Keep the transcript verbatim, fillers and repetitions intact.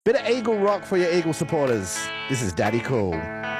Bit of Eagle rock for your Eagle supporters. This is Daddy Cool.